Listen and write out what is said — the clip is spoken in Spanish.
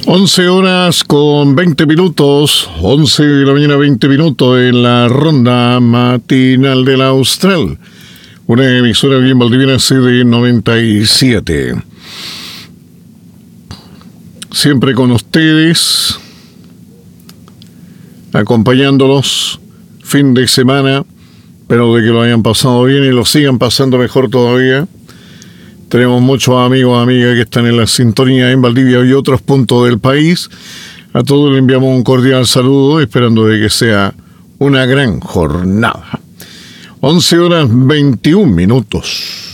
11 horas con 20 minutos, 11 de la mañana 20 minutos en la ronda matinal de la Austral, una emisora bien valdiviana CD 97. Siempre con ustedes, acompañándolos fin de semana, pero de que lo hayan pasado bien y lo sigan pasando mejor todavía. Tenemos muchos amigos, amigas que están en la sintonía en Valdivia y otros puntos del país. A todos les enviamos un cordial saludo, esperando de que sea una gran jornada. 11 horas 21 minutos.